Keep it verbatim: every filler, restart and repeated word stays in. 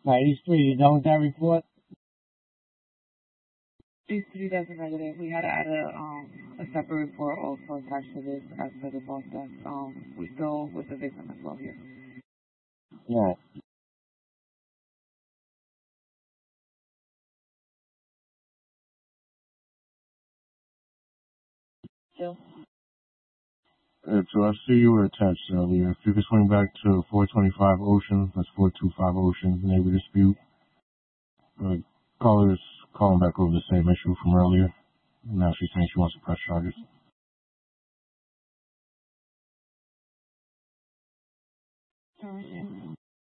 Alright, East three, you done with that report? East three, that's a negative. We had to add a um a separate report also attached to this as per the boss death. Um, we still with the victim as well here. Yeah. Still. Uh, so I see you were attached earlier. If you could swing back to four twenty-five Ocean, that's four twenty-five Ocean, neighbor dispute. Uh, caller is calling back over the same issue from earlier. Now she's saying she wants to press charges.